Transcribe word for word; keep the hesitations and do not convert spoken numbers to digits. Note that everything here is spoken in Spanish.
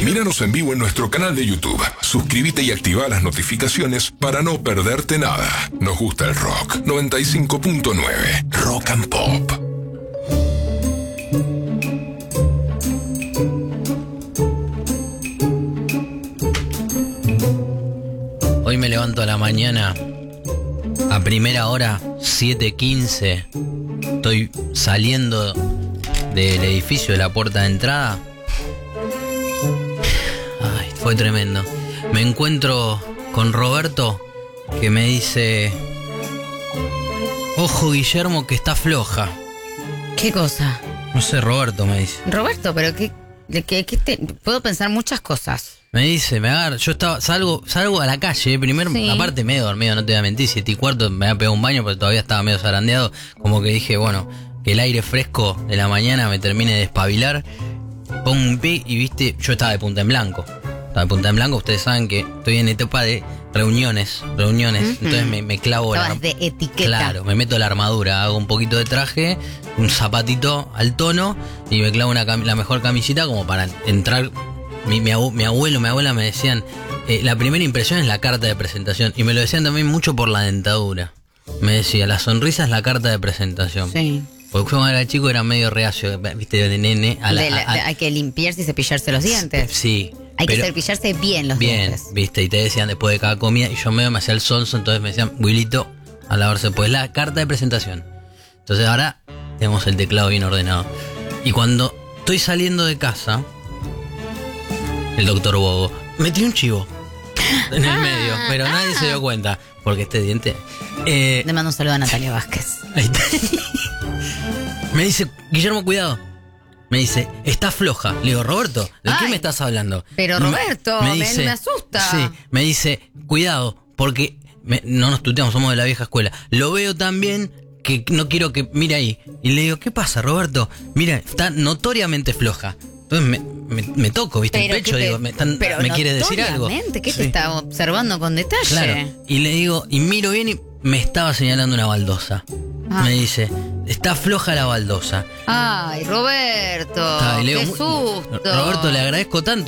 Míranos en vivo en nuestro canal de YouTube. Suscríbete y activa las notificaciones para no perderte nada. Nos gusta el rock. noventa y cinco punto nueve. Rock and Pop. Hoy me levanto a la mañana, a primera hora, siete quince. Estoy saliendo del edificio de la puerta de entrada. Ay, fue tremendo. Me encuentro con Roberto, que me dice: ojo, Guillermo, que está floja. ¿Qué cosa? No sé, Roberto me dice. Roberto, pero que, que, que te, puedo pensar muchas cosas. Me dice, me agarra, yo estaba, salgo, salgo a la calle, primero, sí. Aparte medio dormido, no te voy a mentir, siete y cuarto me había pegado un baño, pero todavía estaba medio zarandeado, como que dije, bueno, que el aire fresco de la mañana me termine de despabilar, pongo un pie y viste, yo estaba de punta en blanco, estaba de punta en blanco, ustedes saben que estoy en etapa de reuniones, reuniones, uh-huh. Entonces me, me clavo la, de etiqueta. Claro, me meto la armadura, hago un poquito de traje, un zapatito al tono y me clavo una cam- la mejor camisita como para entrar. Mi, mi, abu, mi abuelo, mi abuela me decían, eh, la primera impresión es la carta de presentación. Y me lo decían también mucho por la dentadura. Me decía, la sonrisa es la carta de presentación. Sí. Porque yo cuando era chico era medio reacio, viste, de nene. A la, de la, a, a, de, hay que limpiarse y cepillarse los dientes. Sí. Hay que cepillarse bien los bien, dientes. Bien, viste, y te decían después de cada comida, y yo medio me hacía el sonso, entonces me decían, Wilito, a lavarse, pues la carta de presentación. Entonces ahora tenemos el teclado bien ordenado. Y cuando estoy saliendo de casa, el doctor Bogo metió un chivo en el ah, medio, pero ah, nadie se dio cuenta, porque este diente... Eh, Le mando un saludo a Natalia Vázquez. Ahí está. Me dice, Guillermo, cuidado. Me dice, está floja. Le digo, Roberto, ¿de Ay, qué me estás hablando? Pero Roberto, me, me, dice, me, me asusta. Sí, me dice, cuidado, porque me, no nos tuteamos, somos de la vieja escuela. Lo veo tan bien que no quiero que... Mira ahí. Y le digo, ¿qué pasa, Roberto? Mira, está notoriamente floja. Entonces me, me, me toco, ¿viste? Pero el pecho, te, digo, ¿me, están, ¿me quiere decir algo? ¿Qué sí. te está observando con detalle? Claro. Y le digo, y miro bien y me estaba señalando una baldosa. Ah. Me dice, está floja la baldosa. Ay, Roberto, Está, y le digo, qué susto. Roberto, le agradezco tanto.